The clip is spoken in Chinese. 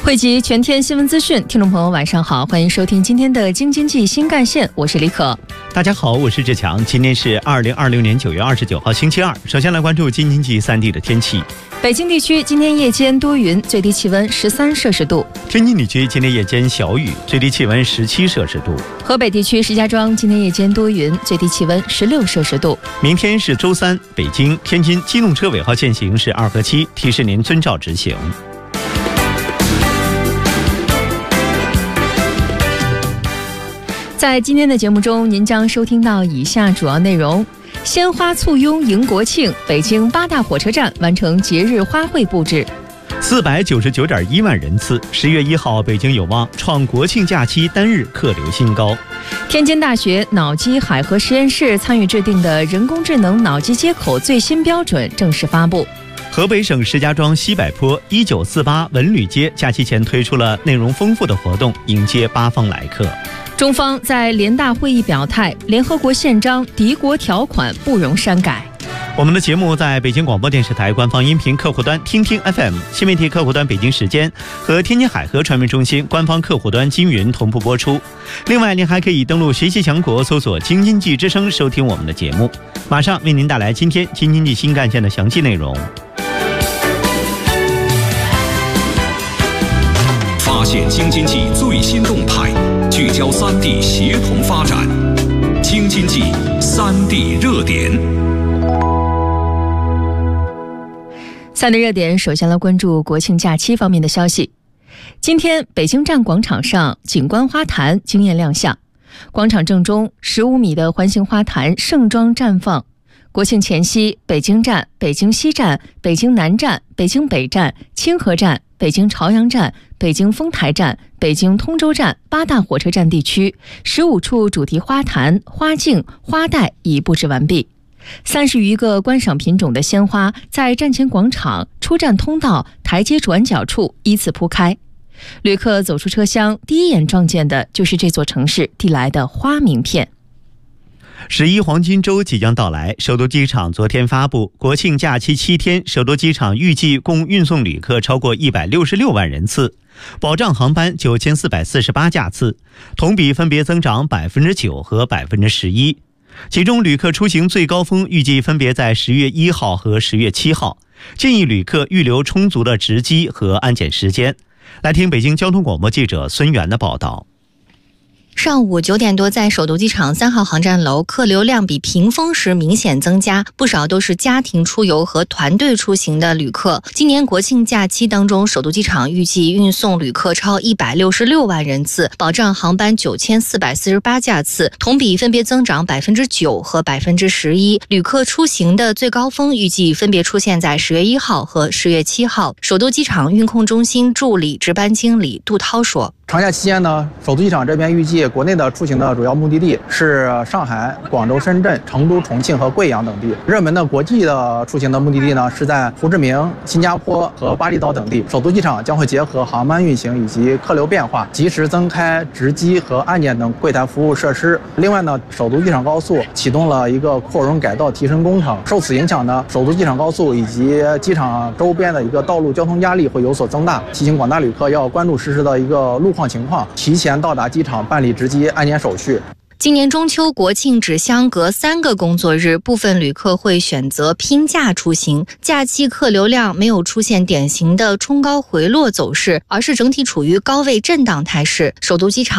汇集全天新闻资讯，听众朋友晚上好，欢迎收听今天的京津冀新干线，我是李可。 大家好，我是志强。今天是2026年9月29号星期二。首先来关注京津冀3地的天气。 北京地区今天夜间多云，最低气温13摄氏度。 天津地区今天夜间小雨，最低气温17摄氏度。 河北地区石家庄今天夜间多云，最低气温16摄氏度。 明天是周三，北京、天津机动车尾号限行是2和7，提示您遵照执行。 在今天的节目中，您将收听到以下主要内容：鲜花簇拥迎国庆，北京8大火车站完成节日花卉布置 499.1万人次。10月1号，北京有望创国庆假期单日客流新高。 天津大学脑机海河实验室参与制定的人工智能脑机接口最新标准正式发布。 河北省石家庄西柏坡1948文旅街假期前推出了内容丰富的活动，迎接八方来客。 中方在联大会议表态，联合国宪章敌国条款不容删改。 我们的节目在北京广播电视台官方音频客户端听听 FM、 新媒体客户端北京时间和天津海河传媒中心官方客户端金云同步播出。另外，您还可以登录学习强国，搜索京津冀之声收听我们的节目。马上为您带来今天京津冀新干线的详细内容。 发现京津冀最新动态，聚焦3地协同发展。京津冀3地热点。 3地热点，首先来关注国庆假期方面的消息。今天，北京站广场上景观花坛惊艳亮相，广场正中15米的环形花坛盛装绽放。国庆前夕，北京站、北京西站、北京南站、北京北站、清河站、北京朝阳站、北京丰台站、北京通州站8大火车站地区15处主题花坛、花径、花带已布置完毕。30余个观赏品种的鲜花在站前广场、出站通道、台阶转角处依次铺开。旅客走出车厢，第一眼撞见的就是这座城市递来的花名片。 11黄金周即将到来，首都机场昨天发布，国庆假期7天，首都机场预计共运送旅客超过166万人次，保障航班9448架次，同比分别增长9%和11%。其中旅客出行最高峰预计分别在10月1号和10月7号，建议旅客预留充足的值机和安检时间。来听北京交通广播记者孙源的报道。 上午9点多，在首都机场3号航站楼，客流量比平峰时明显增加，不少都是家庭出游和团队出行的旅客。今年国庆假期当中，首都机场预计运送旅客超166万人次，保障航班9448架次，同比分别增长9%和11%。旅客出行的最高峰预计分别出现在10月1号和10月7号。首都机场运控中心助理值班经理杜涛说： 长假期间呢，首都机场这边预计国内的出行的主要目的地是上海、广州、深圳、成都、重庆和贵阳等地。热门的国际的出行的目的地呢，是在胡志明、新加坡和巴厘岛等地。首都机场将会结合航班运行以及客流变化，及时增开值机和安检等柜台服务设施。另外呢，首都机场高速启动了一个扩容改造提升工程，受此影响呢，首都机场高速以及机场周边的一个道路交通压力会有所增大，提醒广大旅客要关注实时的一个路况情况，提前到达机场办理值机安检手续。 今年中秋国庆只相隔3个工作日，部分旅客会选择拼假出行，假期客流量没有出现典型的冲高回落走势，而是整体处于高位震荡态势。首都机场